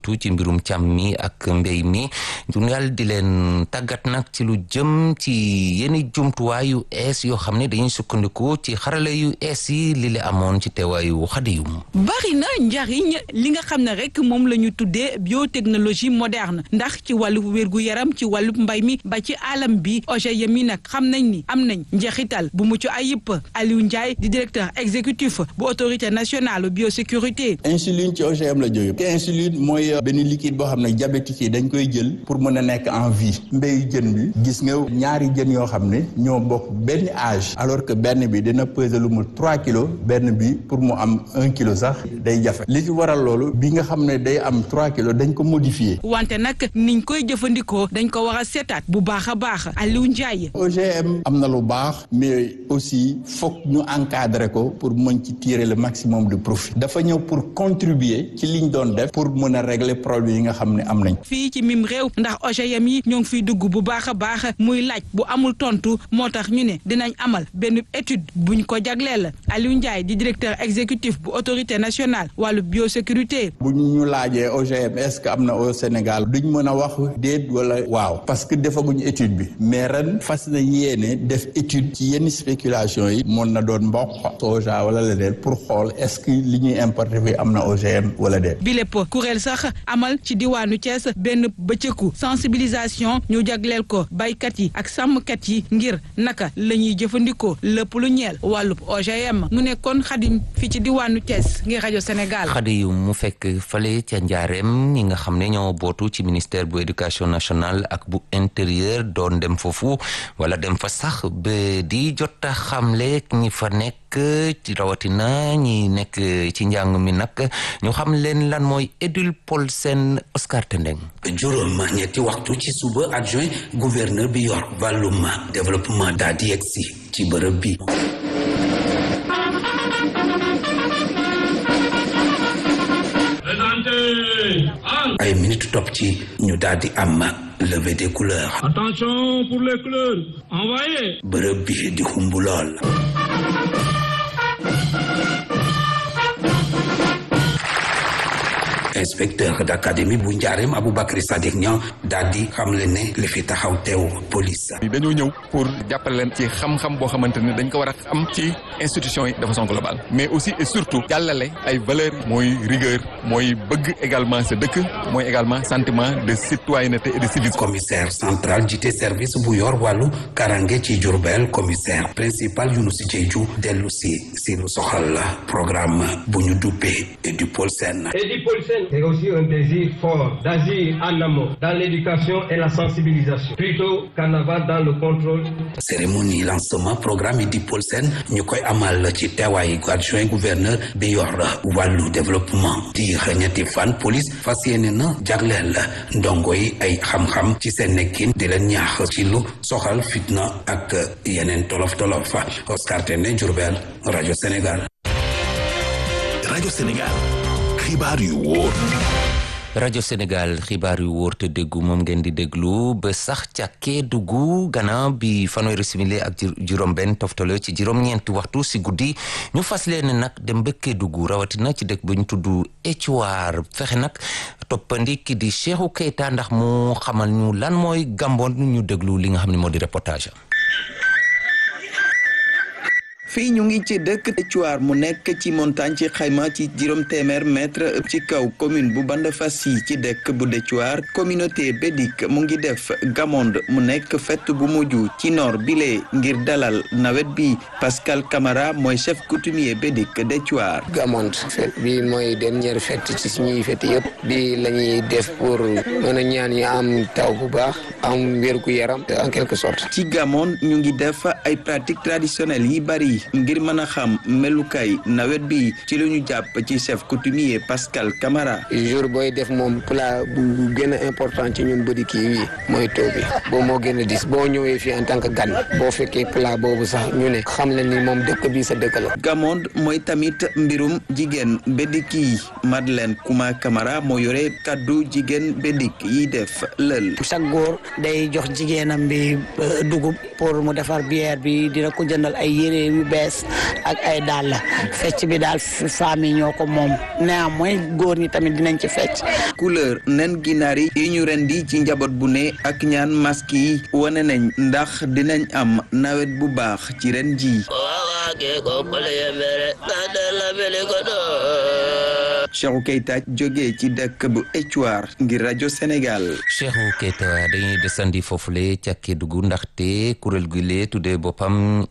tu ci mbirum càmm mi ak mbéy mi ñu yàlla di leen tàggat nag ci lu jëm ci yenn jumtuwaay yu ees yoo xam ne dañuy sukkandiku ci xarala yu ees yi li la amoon ci teewaayu Xadiyum. bari na njariñ li nga xam ne rek moom la ñu tuddee biotechnologie moderne ndax ci wàllu wérgu yaram ci wàllu mbay mi ba ci alam bi OGM yi nag xam nañ ni am nañ njeexital bu mucc ayib Aliou Ndiaye di directeur exécutif bu autorité nationale biosécurité. insuline ci OGM la jógee te insuline mooy benn liquide boo xam ne diabétique yi dañ koy jël pour mën a nekk en vie mbéyu jën bi gis nga ñaari jën yoo xam ne ñoo bokk benn âge alors que benn bi dina peser lu mu 3 kilos benn bi pour mu am 1 kilo sax day jafe li ci waral loolu bi nga xam ne day am 3 kilos dañ ko modifier. wante nag niñ koy jëfandikoo dañ ko war a seetaat bu baax a baax Aliou Ndiaye. OGM am na lu baax mais aussi foog ñu encadrer ko pour mën ci tirer le maximum de profit dafa ñëw pour contribuer ci liñ doon def pour mën a régler problème yi nga xam ne am nañ. fii ci mim réew ndax OGM yi ñoo ngi fiy dugg bu baax a baax muy laaj bu amul tontu moo tax ñu ne dinañ amal benn étude buñ ko jagleel Aliou Ndiaye di directeur exécutif bu autorité nationale wàllu biosécurité. bu ñu laajee OGM est-ce que am na au Sénégal duñ mën a wax déet wala waaw parce que defaguñ étude bi mais ren fas na yéene def étude ci yenn spéculation yi mën na doon mboq soja wala leneen pour xool est-ce que li ñuy importer fi am na OGM wala déet. bi lépp kuréel sax amal ci diwaanu Thiès benn bëccëgu sensibilisation ñu jagleel ko baykat yi ak sàmmkat yi ngir naka la ñuy jëfandikoo lépp lu ñeel wàllub OGM mu nekkoon Xadim fii ci diwaanu Thiès ngir rajo Sénégal. Xadim mu fekk fale ca Njaareem ñi nga xam ne ñoo bootu ci ministère bu éducation nationale ak bu intérieur doon dem foofu wala dem fa sax ba di jot a xamle ñi fa nekk ci rawatina ñi nekk ci njàng mi nag ñu xam leen lan mooy Edul Polsen Oscar Tendeng. juróom ñetti waxtu ci suba adjoint gouverneur bi yor wàllum développement daal di yegsi ci bërëb bi. ay minutes topp ci ñu daal di am levée des couleurs. Attention pour les couleurs. Envoyez. bërëb bi di xumbu lool. inspecteur d'académie bu Njaareem Aboubacry Sadiq Niang daal di xamle ne li fi taxaw teew police. dañoo ñëw pour jàppale leen ci xam-xam boo xamante ne dañ ko war a am ci institution yi de façon globale mais aussi et surtout jàllale ay valeurs mooy rigueur mooy bëgg également sa dëkk mooy également sentiment de citoyenneté et de civisme. commissaire central jiite service bu yor wàllu karange ci Diourbel commissaire principal Younouss Diedhiou dellu si lu soxal programme bu ñu duppee Edul Polsen. C'est aussi un désir fort d'agir en amont dans l'éducation et la sensibilisation plutôt qu'en avant dans le contrôle. cérémonie lancement programme Edul Polsen ñu koy amal ci teewaayu adjoint gouverneur bi yor wàllu développement di ñetti fan police fas yéene na jagleel ndongo yi ay xam-xam ci seen nekkin di leen ñaax ci lu soxal fitna ak yeneen tolof Oscar Tendeng Diourbel rajo Sénégal. rajo Sénégal. xibaar yu wóor. rajo Sénégal xibaar yu wóor te déggu moom ngeen di déglu ba sax ca Kédougou gannaaw bi fanweeri simili ak juróom-benn toftale ci juróom-ñeenti waxtu si guddi ñu fas leen nag dem ba Kédougou rawatina ci dëkk bu ñu tudd Éthiouar fexe nag toppandi ki di Cheikhou Keita ndax mu xamal ñu lan mooy Gabon ñu déglu li nga xam ne moo di reportage. fii ñu ngi ci dëkk Éthiouar mu nekk ci montagne ci xayma ci 600 mètres ci kaw commune bu Bandafassi ci dëkk bu Éthiouar communauté bédik mu ngi def gamonde mu nekk fête bu mujj ci nord bile ngir dalal nawet bi Pascal Camara mooy chef coutumier bédik d'Éthiouar. gamonde fête bi mooy dernière fête ci suñuy fête yëpp bi la ñuy def pour mën a ñaan ñu am taw bu baax am wér gu yaram en quelque sorte. ci gamonde ñu ngi def ay pratiques traditionnelles yi bari ngir mën a xam melukaay nawet bi ci lu ñu jàpp ci chef coutumier Pascal Camara. jour booy def moom plat bu gën a important ci ñun bëri kii wi mooy taw bi boo moo gën a dis boo ñëwee fii en tant que gan boo fekkee plat boobu sax ñu ne xam na ni moom dëkk bi sa dëkk la. gamonde mooy tamit mbirum jigéen bédik yi Madeleine Kouma Camara moo yore kaddu jigéen bédik yi def lël. chaque góor day jox jigéenam bi dugub pour mu defar bière bi dina ko jëndal ay yére yu bees ak ay dàll fecc bi daal femmes yi ñoo ko moom néanmoins góor ñi tamit dinañ ci fecc. couleur nen ginaar yi ñu rendi ci njaboot bu ne ak ñaan masque yi wane nañ ndax dinañ am nawet bu baax ci ren ji. Cheikhou Keita jógee ci dëkk bu Éthiouar ngir rajo Sénégal. Cheikhou Keita dañuy desandi foofule ca Kédougou ndaxte kuréel gi lee tuddee boppam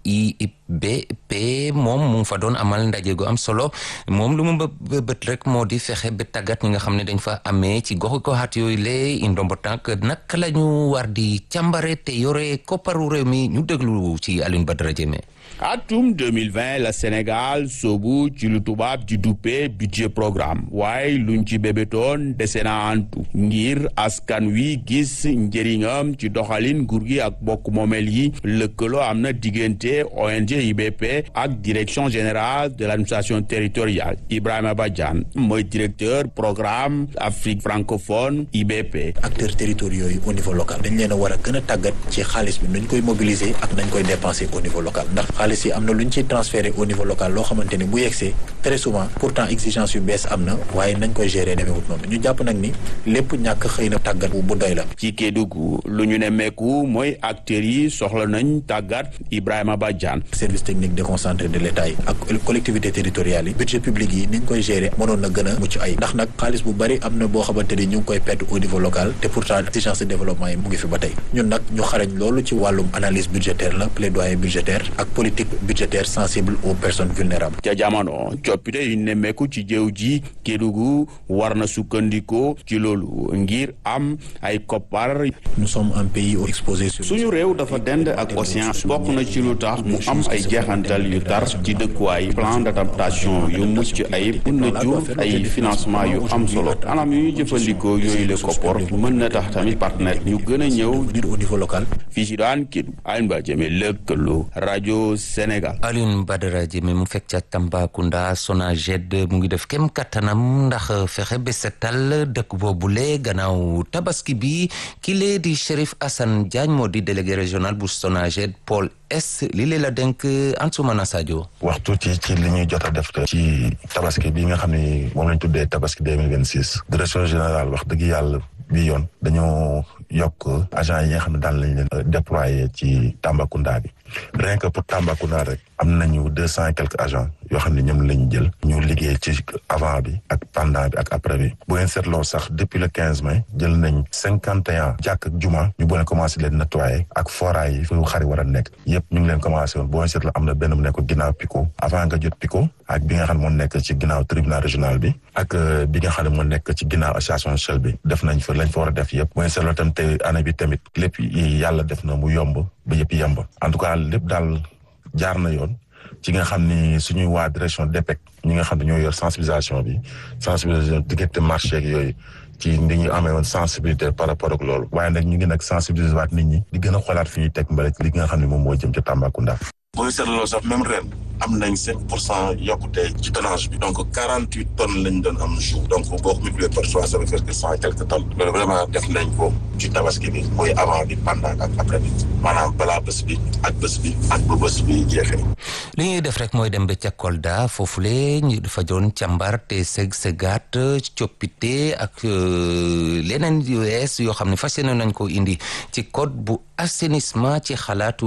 IBP moom mu ngi fa doon amal ndaje gu am solo moom lu mu bët rek moo di fexe ba tàggat ñi nga xam ne dañ fa amee ci goxu goxaat yooyu lee indombo tànk naka la ñu war di càmbare te yore kopparu réew mi ñu déglu ci Alioune Badara Diémé. atum 2020 la Sénégal soobu ci lu tubaab di duppee budget programme waaye luñ ci bébétoon dese na antu ngir askan wi gis njëriñam ci doxalin nguur gi ak bokk moomeel yi lëkkaloo am na diggante ONG IBP ak direction générale de l'administration territoriale Ibrahima Badiane mooy directeur programme Afrique francophone IBP. acteurs territoriaux yi au niveau local dañ leen a war a gën a tàggat ci xaalis bi nuñ koy mobiliser ak nañ koy dépenser au niveau local ndax xaalis yi am na lu ñu ciy transféré au niveau local loo xamante ni bu yegsee très souvent pourtant exigence yu bees am na waaye nañ koy gérer demeewut noonu ñu jàpp nag ni lépp ñàkk xëy na tàggat bu doy la. ci Kédougou lu ñu ne meeku mooy acteurs yi soxla nañ tàggat Ibrahima Badiane. service technique déconcentré de l'État yi ak collectivité territoriale yi budget public yi ni ñu koy gérer mënoon na gën a mucc ay ndax nag xaalis bu bari am na boo xamante ni ñu ngi koy perdre au niveau local te pourtant exigence de développement yi mu ngi fi ba tey ñun nag ñu xarañ loolu ci wàllum analyse budgétaire la plaidoyer budgétaire ak politique budgétaire sensible aux personnes vulnérables. ca jamono coppite yu nemmeeku ci jëw ji Kédougou war na sukkandikoo ci loolu ngir am ay koppar. nous sommes un pays exposé. suñu réew dafa dend ak océan bokk na ci lu tax mu am ay jeexantal yu tar ci dëkkuwaay plan d'adaptation yu mucc ayib mën na jur ay financement yu am solo anam yu ñu jëfandikoo yooyu le koppar mën na tax tamit partenaire ñu gën a ñëw au niveau local. fii ci daan Kédougou Alioune Badara Diémé lëkkaloo rajo Sénégal. Alioune Badara Diémé mu fekk ca Tambacounda SONAGED mu ngi def kem kattanam ndax fexe ba setal dëkk boobule gannaaw tabaski bi kile di Chérif Assane Diagne moo di délégué régional bu SONAGED Pôle Est li leen la dénk Ansoumana Sadio. waxtu ci li ñuy jot a def ci tabaski bi nga xam ne moom lañ tuddee tabaski 2026 direction générale wax dëgg yàlla bi yoon dañoo yokk agent yi nga xam ne daan lañ leen déployer ci Tambacounda bi rien que pour Tambacounda rek am nañu 200 et quelques agents yoo xam ne ñoom lañu jël ñu liggéey ci avant bi ak pendant bi ak après bi bu ngeen seetloo sax depuis le 15 mai jël nañ 51 jàkk ak juma ñu boole commencé leen nettoyer ak foraay yi fu xari war a nekk yëpp ñu ngi leen commencé woon boo ngeen seetloo am na benn mu nekk ginnaaw Pico avant nga jot Pico ak bi nga xam ne moo nekk ci ginnaaw tribunal régional bi ak bi nga xam ne moo nekk ci ginnaaw association Shell bi def nañ fa lañ fa war a def yëpp bu ngeen seetloo tam te année bi tamit lépp yàlla def na mu yomb ba yëpp yemb en tout cas lépp daal jaar na yoon ci nga xam ni suñuy waa direction DPEC ñi nga xam ne ñoo yor sensibilisation bi sensibilisation diggante marché ak yooyu ci ni ñu amee woon sensibilité par rapport ak loolu waaye nag ñu ngi nag sensibiliser waat nit ñi di gën a xoolaat fi ñuy teg mbale li nga xam ne moom moo jëm ca Tambacounda. booy seetloo sax même ren am nañ 7% yokkute ci tonnage bi donc 48 tonnes lañ doon am jour donc boo ko multiplié par 3 ça veut dire que 100 quelques tonnes loolu vraiment def nañ ko ci tabaski bi mooy avant bi pendant ak après bi maanaam balaa bés bi ak ba bés bi jeexee. li ñuy def rek mooy dem ba ca Kolda foofule ñu dafa doon càmbar te segaat coppite ak leneen yu yees yoo xam ne fas yéene nañ ko indi ci code bu assainissement ci xalaatu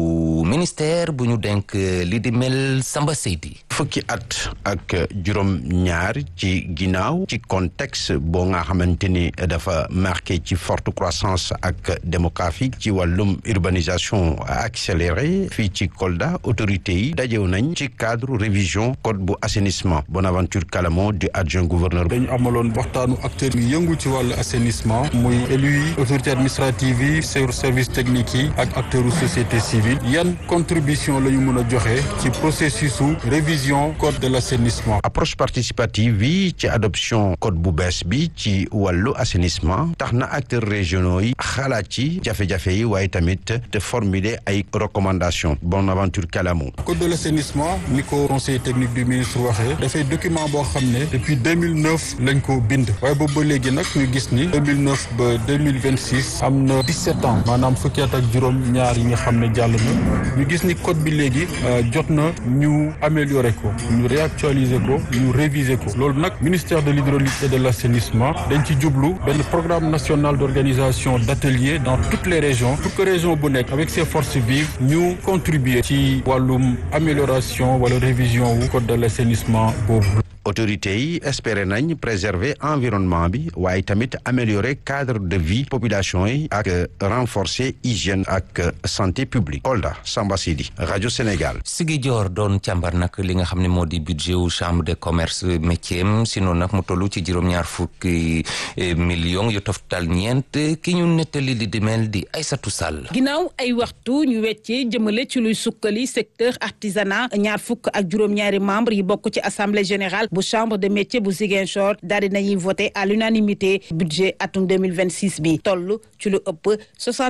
ministère bu ñu denk li di mel Samba Seydi. fukki at ak juróom ñaar ci ginnaaw ci contexte boo nga xamante ni dafa marqué ci forte croissance ak démographique ci wàllum urbanisation accélérée fii ci Kolda autorités yi dajew nañ ci cadre révision code bu assainissement Bonaventure Kalamo di adjoint gouverneur. dañu amaloon waxtaanu acteurs yi yëngu ci wàllu assainissement muy élus yi autorité administrative yi service technique yi ak acteurs société civile yan contribution la ñu mën a joxe ci processus su révision code de l'assainissement. approche participative bi ci adoption code bu bees bi ci wàllu assainissement tax na acteurs régionaux yi xalaat ci jafe-jafe yi waaye tamit te formuler ay recommandations Bonaventure Kalamo. code de l'assainissement ni ko conseil technique du ministre waxee dafay document boo xam ne depuis 2009 lañ ko bind waaye boobu ba léegi nag ñu gis ni 2009 ba 2026 am na 17 ans maanaam fukki at ak juróom ñaar yi nga xam ne jàll na ñu gis ni code bi léegi jot na ñu améliorer ko ñu réactualiser ko ñu réviser ko loolu nag ministère de l'hydraulique et de l'assainissement dañ ci jublu benn programme national d'organisation d'ateliers dans toutes les régions pour que région bu nekk avec ses forces vives ñu contribuer ci wàllum amélioration wala révision wu code de l'assainissement boobu. autorités yi espérer nañ préserver environnement bi waaye tamit améliorer cadre de vie population yi ak renforcer hygiène ak santé publique. Kolda Samba Sidi rajo Sénégal. Ziguinchor doon càmbar nag li nga xam ne moo di budget wu chambre de commerce métier si noonu nag mu toll ci juróom-ñaar fukki millions yu toftal ñeent ki ñu nettali li di mel di Aïssatou Sall. ginnaaw ay waxtu ñu weccee jëmale ci luy sukkali secteur artisanat ñaar fukk ak juróom-ñaari membres yi bokk ci assemblée générale bu chambre de métier bu Ziguinchor daal di nañuy voté à l'unanimité budget atum 2026 bi toll ci lu ëpp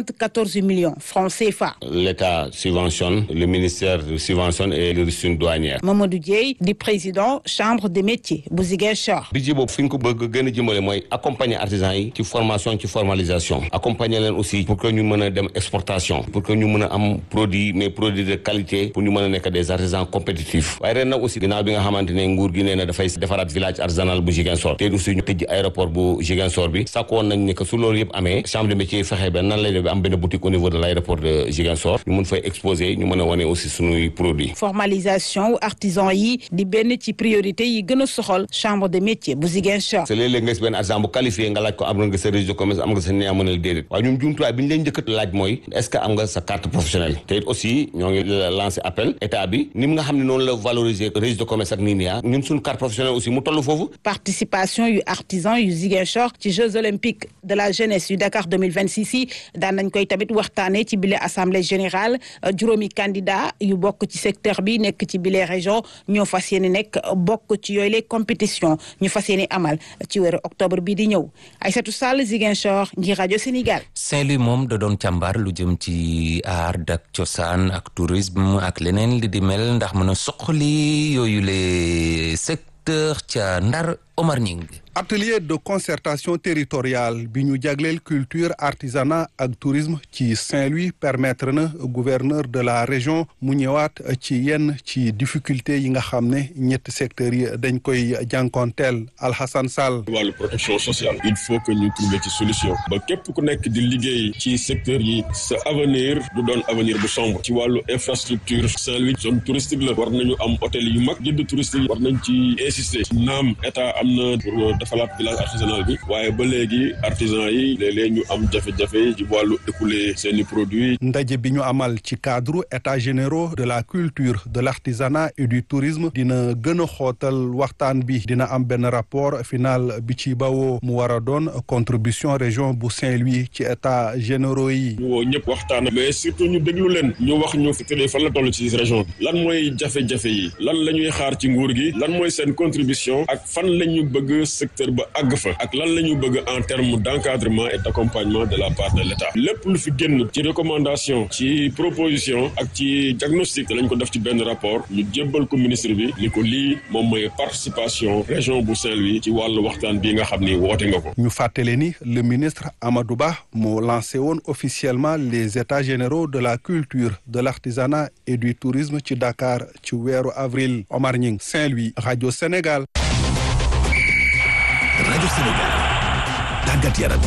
74 millions francs CFA. L'État subventionne, le ministère subventionne et les ressources douanières. Mamadou Dieye di président chambre de métier bu Ziguinchor. budget boobu fi ñu ko bëgg gën a jëmale mooy accompagner artisans yi ci formation ci formalisation accompagner leen aussi pour que ñu mën a dem exportation pour que ñu mën a am produit mais produit de qualité pour ñu mën a nekk des artisans compétitifs waaye ren nag aussi ginnaaw bi nga xamante ne nguur gi nee na dafay defaraat village artisanal bu Ziguinchor te aussi ñu tëj aéroport bu Ziguinchor bi sàkkoon nañ ne que su loolu yëpp amee chambre de métier fexe ba nan lay def am benn boutique au niveau de l'aéroport de Ziguinchor ñu mën fay exposer ñu mën a wane aussi suñuy produits. formalisation artisan yi di benn ci priorité yi gën a soxal chambre de métier bu Ziguinchor. c'est léeg-léeg nga gis benn artisan bu qualifié nga laaj ko am nga sa registre de commerce am nga sa néew mënal déedéet waaye ñun jumtuwaay bi ñu leen njëkk laaj mooy est-ce que am nga sa carte professionnelle te it aussi ñoo ngi lancé appel état bi ni nga xam ne noonu la valoriser registre de commerce ak NINEA ñun suñu carte professionnelle aussi mu toll foofu. participation yu artisan yu Ziguinchor ci Jeux olympiques de la jeunesse yu Dakar 2026 yi daan nañ koy tamit waxtaanee ci bile assemblée générale juróomi candidat yu bokk ci secteur bi nekk ci bile région ñoo fas yéene nekk bokk ci yooyu les compétitions ñu fas yéene amal ci weeru octobre bii di ñëw Aïssatou Sall Ziguinchor ngir rajo Sénégal. Saint-Louis moom da doon càmbar lu jëm ci aar ak cosaan ak tourisme ak leneen li di mel ndax mën a soxali yooyu les secteurs ca Ndar Omar Ñing. atelier de concertation territoriale bi ñu jagleel culture artisanat ak tourisme ci Saint-Louis permettre na gouverneur de la région mu ñëwaat ci yenn ci difficulté yi nga xam ne ñetti secteurs yi dañ koy jànkonteel Alhassane Sall. wàllu protection sociale il faut que ñu trouver ci solution ba képp ku nekk di liggéey ci secteur yi sa avenir du doon avenir bu sombre ci wàllu infrastructure Saint-Louis zone touristique la war nañu am hôtel yu mag guide touristique yi war nañ ci insister naam état am na pour defalaat village artisanal bi waaye ba léegi artisan yi léeg-léeg ñu am jafe-jafe ci wàllu écouler seeni produits. ndaje bi ñu amal ci cadre états généraux de la culture de l'artisanat et du tourisme dina gën a xóotal waxtaan bi dina am benn rapport final bi ci bawoo mu war a doon contribution région bu Saint-Louis ci états généraux yi. ñu woo ñëpp waxtaan mais surtout ñu déglu leen ñu wax ñu fi fan la toll ci région bi lan mooy jafe-jafe yi lan la ñuy xaar ci nguur gi lan mooy seen contribution ak fan la ñu bëgg secteur ba àgg fa ak lan la ñu bëgg en termes d'encadrement et d'accompagnement de la part de l'État lépp lu fi génn ci recommandation ci proposition ak ci diagnostic lañ ko def ci benn rapport ñu jébbal ko ministre bi ni ko lii moom mooy participation région bu Saint-Louis ci wàllu waxtaan bii nga xam ni woote nga ko. ñu fàttale ni le ministre Amadou Ba moo lancé woon officiellement les états généraux de la culture de l'artisanat et du tourisme ci Dakar ci weeru avril. Omar Ñing Saint-Louis rajo Sénégal. rajo Sénégal tàggat yaram.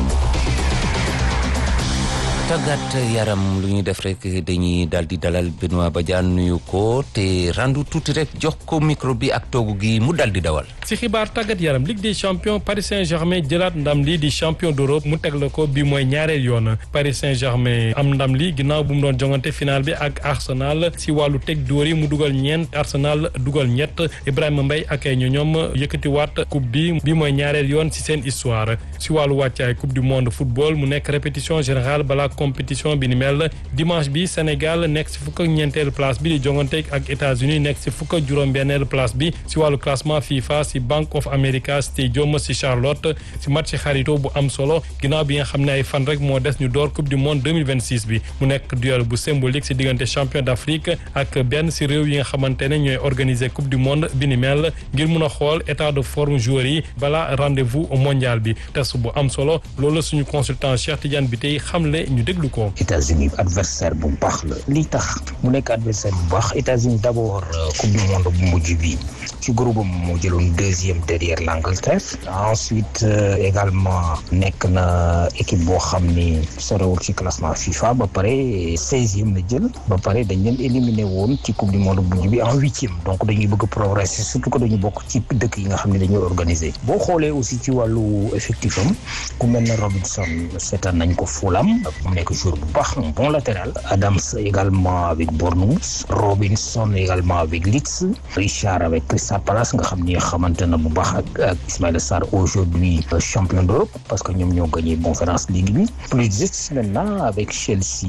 tàggat yaram lu ñuy def rek dañuy daal di dalal Benoît Badiane nuyu ko te rendu tuuti rek jox ko micro bi ak toogu gi mu dal di dawal. ci xibaar tàggat yaram Ligue des champions Paris Saint-Germain jëlaat ndam li di champion d'Europe mu teg la ko bi mooy ñaareel yoon Paris Saint-Germain am ndam li ginnaaw bu mu doon jongante final bi ak Arsenal si wàllu teg dóor yi mu dugal ñeent Arsenal dugal ñett Ibrahima Mbaye ak ay ñoom yëkkatiwaat coupe bi mooy ñaareel yoon si seen histoire si wàllu wàccaay coupe du monde football mu nekk répétition générale balaa compétition bi ni mel dimanche bi Sénégal nekk si fukk ak ñeenteelu place bi di jongante ak États-Unis nekk si fukk ak juróom-benneelu place bi si wàllu classement FIFA si Bank of America Stadium si Charlotte si match xarito bu am solo ginnaaw bi nga xam ne ay fan rek moo des ñu door coupe du monde 2026 bi mu nekk duel bu symbolique si diggante champion d'Afrique ak benn si réew yi nga xamante ne ñooy organiser coupe du monde bi ni mel ngir mun a xool état de forme joueurs yi balaa rendez-vous mondial bi test bu am solo loolu suñu consultant Cheikh Tidiane bi tey xamle ñu déglu ko. États-Unis adversaire bu baax la li tax mu nekk adversaire bu baax États-Unis d'abord coupe du monde bu mujj bi ci groupe am moo jëloon deuxième derrière l'Angleterre ensuite également nekk na équipe boo xam ni sorewul ci classement FIFA ba pare 16e la jël ba pare dañ leen éliminé woon ci coupe du monde bu mujj bi en 8e donc dañuy bëgg progresser surtout que dañu bokk ci dëkk yi nga xam ne dañuy organiser boo xoolee aussi ci wàllu effectif am ku mel ne Robinson seetaan nañ ko Fulham mu nekk joueur bu baax un bon latéral Adams également avec Bournemouth Robinson également avec Leeds Richard avec Crystal Palace nga xam ni xamante na bu baax ak Ismaïla Sarr aujourd'hui champion d'Europe parce que ñoom ñoo gagné Conference League bi Pulisic maintenant avec Chelsea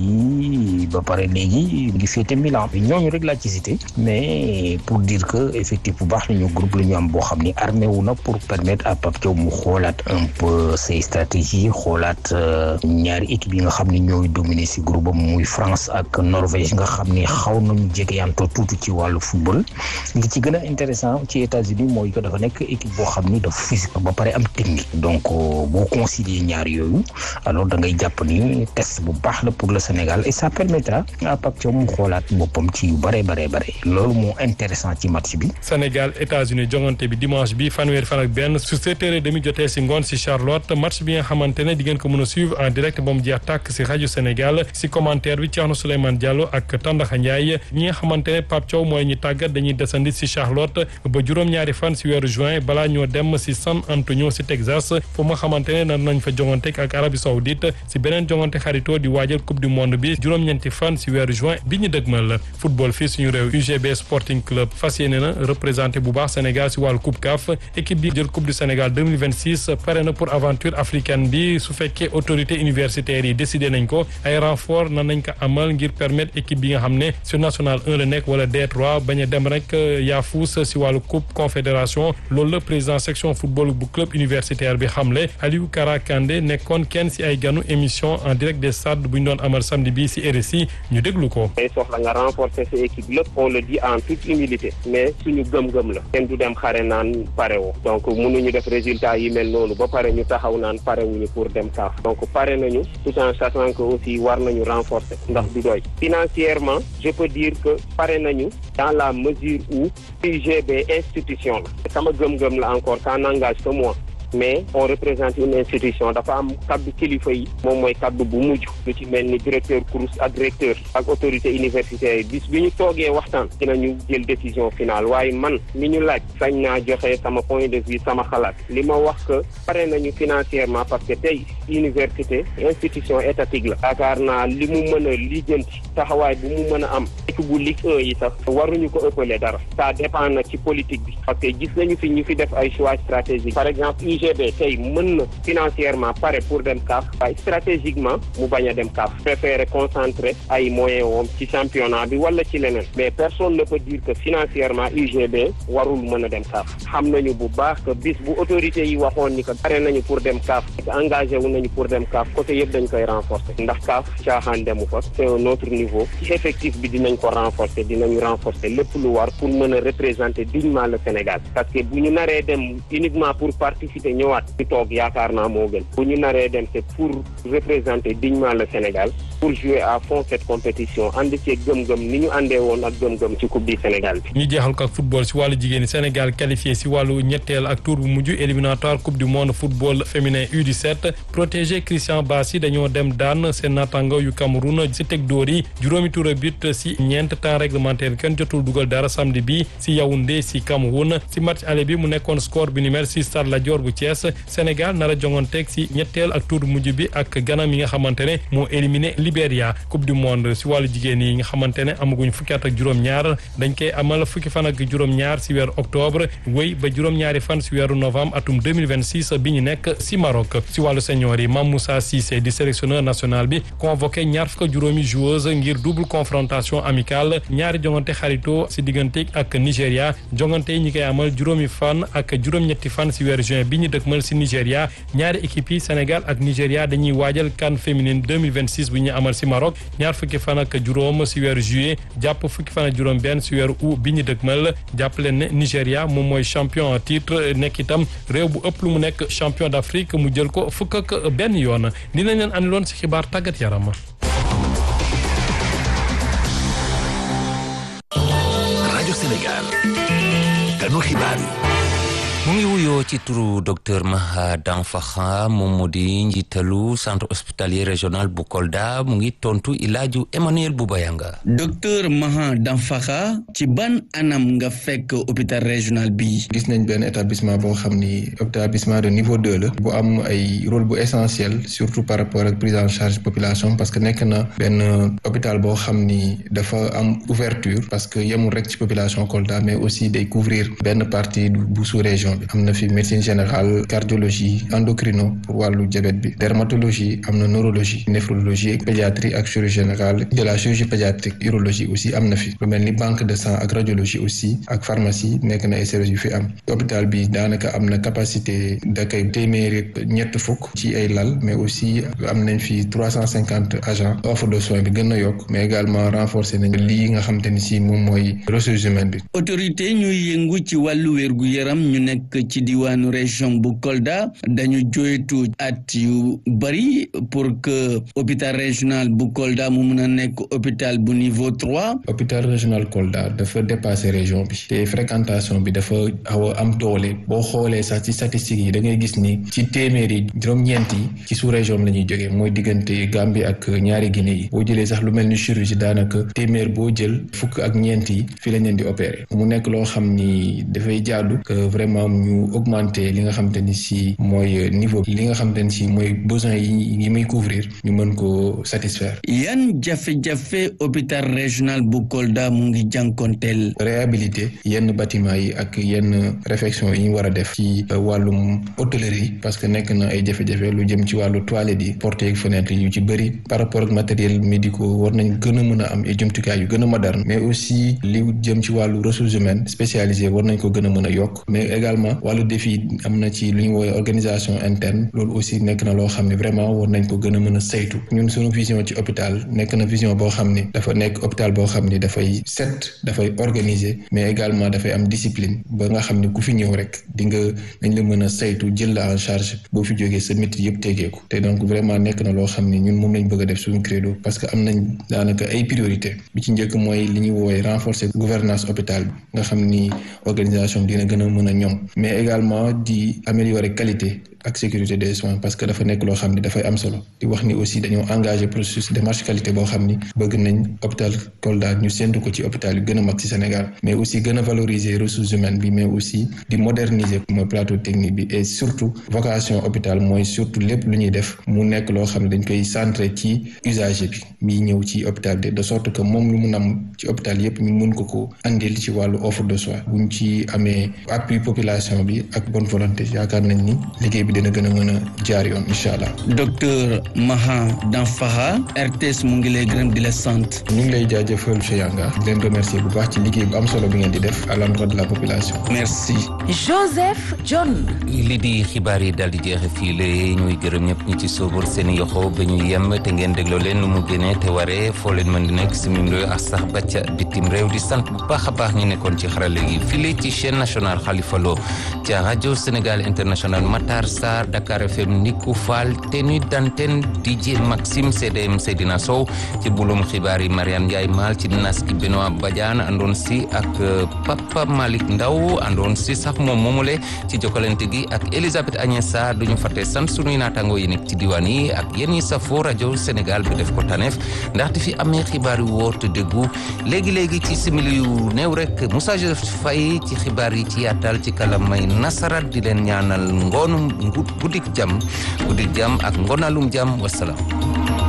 ba pare léegi ngi féete Milan ñooñu rek laa ci cité mais pour dire que effectif bu baax la ñu groupe la ñu am boo xam ni armé wu na pour permettre à Pape Thiaw mu xoolaat un peu ses stratégies xoolaat ñaari équipe yi nga xam ni ñooy dominer ci groupe am muy France ak Norvège nga xam ni xaw nañu jegeyantoo tuuti ci wàllu football li ci gën a intéressant ci États-Unis mooy que dafa nekk équipe boo xam ni dafa physique ba pare am technique donc boo concilier ñaar yooyu alors da ngay jàpp ni test bu baax la pour le Sénégal et ça permettra à Pape Thiaw mu xoolaat boppam ci yu bare loolu moo intéressant ci match bi. Sénégal États-Unis jongante bi dimanche bi fanweeri fan ak benn su 7h30 jotee si ngoon si Charlotte match bi nga xamante ne di ngeen ko mën a suivre en direct ba mu jeex tàkk si rajo Sénégal si commentaire bi Thierno Souleymane Diallo ak Tandakha Ndiaye ñi nga xamante ne Pape Thiaw mooy ñu tàggat dañuy desandi si Charlotte ba juróom-ñaari fan si weeru juin balaa ñoo dem si San Antonio si Texas fu ma xamante ne nan nañ fa jongante ak Arabie Saoudite si beneen jongante xaritoo di waajal coupe du monde bi juróom-ñeenti fan si weeru juin bi ñu dëgmal football fii suñu réew UGB Sporting Club fas yéene na représenté bu baax Sénégal si wàllu coupe CAF équipe bi jël coupe du Sénégal 2026 pare na pour aventure africaine bi su fekkee autorité universitaires yi décidé nañ ko ay renfort nan nañ ko amal ngir permettre équipe bi nga xam ne sur national 1 la nekk wala D3 bañ a dem rek yaafuus si wàllu coupe confédération loolu la président section football bu club universitaire bi xamle Aliou Kara Kandé nekkoon kenn si ay ganu émission en direct des stades bu ñu doon amal samedi bi si RSI ñu déglu ko. soxla nga renforcer sa équipe lépp on le dit en toute humilité mais suñu gëm-gëm la kenn du dem xare naan pare woo donc mënuñu def résultat yi mel noonu ba pare ñu taxaw naan pare wuñu pour dem CAF donc pare nañu tout en sachant que aussi war nañu renforcer ndax du doy financièrement je peux dire que pare nañu dans la mesure où UGB institution la sama gëm-gëm la encore ça n'engage que moi mais on représente une institution dafa am kaddu kilifa yi moom mooy kaddu bu mujj lu ci mel ni directeur CROUS ak directeur ak autorité universitaire yi bis bi ñu toogee waxtaan dinañu jël décision finale waaye man mi ñu laaj sañ naa joxe sama point de vue sama xalaat li ma wax que pare nañu financièrement parce que tey université institution étatique la yaakaar naa li mu mën a lijjanti taxawaay bu mu mën a am équipe bu Ligue 1 yi sax waruñu ko ëppale dara ça dépend nag ci politique bi parce que gis nañu fi ñu fi def ay choix stratégiques par exemple UGB tey mën na financièrement pare pour dem CAF waaye stratégiquement mu bañ a dem CAF préférer concentrer ay moyens woom ci championnat bi wala ci leneen mais personne ne peut dire que financièrement UGB warul mën a dem CAF xam nañu bu baax que bis bu autorité yi waxoon ni que pare nañu pour dem CAF engagé wu nañu pour dem CAF côté yëpp dañ koy renforcer ndax CAF caaxaan demu fa c'est un autre niveau ci effectif bi dinañ ko renforcer dinañu renforcer lépp lu war pour mën a représenter dignement le Sénégal parce que bu ñu naree dem uniquement pour participer ñëwaat ci toog yaakaar naa moo gën bu ñu naree dem c'est pour représenter dignement le Sénégal pour jouer à fond cette compétition ànd ci gëm-gëm ni ñu àndee woon ak gëm-gëm ci coupe du Sénégal bi. ñu jeexal ko ak football si wàllu jigéen Sénégal qualifié si wàllu ñetteel ak tour bu mujj éliminatoire coupe du monde football féminin U17 protégé Christian Bassi dañoo dem daan seen naataango yu Cameroun si teg dóor yi juróomi tour but si ñeent temps réglementaire kenn jotul dugal dara samedi bi si Yaoundé si Cameroun si match aller bi mu nekkoon score bi ni mel si Stade Lat Dior bu Thiès Sénégal nar a jonganteeg si ñetteel ak tour bu mujj bi ak Ghana mi nga xamante ne moo éliminé Libéria coupe du monde si wàllu jigéen yi nga xamante ne amaguñ fukki at ak juróom-ñaar dañ koy amal fukki fan ak juróom-ñaar si weeru octobre wéy ba juróom-ñaari fan si weeru novembre atum 2026 bi ñu nekk si Maroc si wàllu senior yi Mame Moussa Cissé di sélectionneur national bi convoqué ñaar fukk juróomi joueuse ngir double confrontation amicale ñaari jongante xarito si diggante ak Nigéria jongante yi ñi koy amal juróomi fan ak juróom-ñetti fan si weeru juin bi ñu dëkkmal si Nigéria ñaari équipe yi Sénégal ak Nigéria dañuy waajal CAN féminine 2026 bu ñu amal si Maroc ñaar fukki fan ak juróom si weeru juillet jàpp fukki fan ak juróom benn si weeru août bi ñu dëgmal jàpp leen ne Nigéria moom mooy champion en titre nekk itam réew bu ëpp lu mu nekk champion d'Afrique mu jël ko fukk ak benn yoon dinañ leen andiloon si xibaar tàggat yaram. rajo Sénégal kanu xibaar yi. mu ngi wuyoo ci turu docteur Maha Danfakha moom moo di njiitalu centre hospitalier régional bu Kolda mu ngi tontu ilaaju Emmanuel Boubayanga. docteur Maha Danfakha ci ban anam nga fekk hôpital régional bi. gis nañ benn établissement boo xam ni établissement de niveau 2 la bu am ay rôle bu essentiel surtout par rapport ak prise en charge population parce que nekk na benn hôpital boo xam ni dafa am ouverture parce que yemul rek ci population Kolda mais aussi day couvrir benn partie bu sous-région. am na fi médecine générale cardiologie endocrino pour wàllu diabète bi dermatologie am na neurologie néphrologie ak pédiatrie ak chirurgie générale de la chirurgie pédiatrique urologie aussi am na fi lu mel ni banque de sang ak radiologie aussi ak pharmacie nekk na ay services yu fi am hôpital bi daanaka am na capacité d'accueil téeméeri ñett fukk ci ay lal mais aussi am nañ fi 350 agents offre de soins bi gën a yokk mais également renforcer nañ lii nga xam te ni si moom mooy ressources humaines bi. autorité ñuy yëngu ci wàllu wérgu yaram ñu nekk ci diwaanu région bu Kolda dañu joytu at yu bari pour que hôpital régional bu Kolda mu mun a nekk hôpital bu niveau 3. hôpital régional Kolda dafa dépasser région bi te fréquentation bi dafa xaw a am doole boo xoolee sax ci statistiques yi da ngay gis ni ci téeméeri juróom-ñeent yi ci sous région bi la ñuy jógee mooy diggante Gambie ak ñaari Guinée yi boo jëlee sax lu mel ni chirurgie daanaka téeméer boo jël fukk ak ñeent yi fi lañ leen di opérer mu nekk loo xam ni dafay jaadu que vraiment ñu augmenter li nga xamante ni si mooy niveau li nga xamante ni si mooy besoin yi muy couvrir ñu mën ko satisfaire. yan jafe-jafe hôpital régional bu Kolda mu ngi jànkonteel. réhabiliter yenn bâtiment yi ak yenn réfection yi ñu war a def ci wàllum hôtellerie parce que nekk na ay jafe-jafe lu jëm ci wàllu toilette yi porte ak fenêtre yu ci bëri par rapport ak matériel médicaux war nañ gën a mën a am ay jumtukaay yu gën a moderne mais aussi li jëm ci wàllu ressources humaines spécialisées war nañ ko gën a mën a yokk mais également wàllu défi am na ci lu ñu woowee organisation interne loolu aussi nekk na loo xam ne vraiment war nañ ko gën a mën a saytu ñun suñu vision ci hôpital nekk na vision boo xam ni dafa nekk hôpital boo xam ni dafay set dafay organiser mais également dafay am discipline ba nga xam ne ku fi ñëw rek di nga dañ la mën a saytu jël la en charge boo fi jógee sa métier yëpp tegeeku te donc vraiment nekk na loo xam ni ñun moom lañ bëgg a def suñu credo parce que am nañ daanaka ay priorité bi ci njëkk mooy li ñuy woowee renforcer gouvernance hôpital bi nga xam ni organisation dina gën a mën a ñoom mais également di améliorer qualité ak sécurité des soins parce que dafa nekk loo xam ni dafay am solo di wax ni aussi dañoo engagé processus démarche qualité boo xam ni bëgg nañ hôpital Kolda ñu séntu ko ci hôpital yu gën a mag ci Sénégal mais aussi gën a valoriser ressources humaines bi mais aussi di moderniser mooy plateau technique bi et surtout vocation hôpital mooy surtout lépp lu ñuy def mu nekk loo xam ne dañ koy centré ci usager bi miy ñëw ci hôpital de sorte que moom lu mu nam ci hôpital yépp ñu mun ko andil ci wàllu offre de soins buñ ci amee appui population bi ak bonne volonté yaakaar nañ ni liggéey bi dina gën a mën a jaar yoon incha allah. docteur Maha Danfakha RTS mu ngi lay gërëm di la sant. ñu ngi lay jaajëfal monsieur Yanga di leen remercier bu baax ci liggéey bu am solo bi ngeen di def à l'endroit de la population. merci. Joseph John. li di xibaar yi daal di jeexe fii la ñuy gërëm ñëpp ñi ci sóobor seen yoxo ba ñu yem te ngeen dégloo leen nu mu génnee te waree foo leen mën di nekk si mim réew ak sax ba ca bitim réew di sant bu baax a baax ñu nekkoon ci xarale gi fii ci chaîne nationale Khalifa Lo ca rajo Sénégal international Matar Sarr Dakar FM Nikou Fall tenue d'antenne DJ Maxime CDM Seydina Sow ci bulum xibaar yi Mariane Ndiaye Mal ci nas ki Benoît Badiane àndoon si ak Papa Malick Ndaw àndoon si sax moom moomule ci jokkalante gi ak Elisabeth Agnès Sarr duñu fàtte sant sunuy naataango yi nekk ci diwaan yi ak yéen ñi safoo rajo Sénégal bi def ko taneef ndaxte fi amee xibaar yu wóor te déggu léegi-léegi ci simili yu néew rek Moussa Joseph Faye ci xibaar yi ci yaatal ci kalamay nasaraat di leen ñaanal ngoonum guddik jàmm ak ngonalum jàmm wasalaam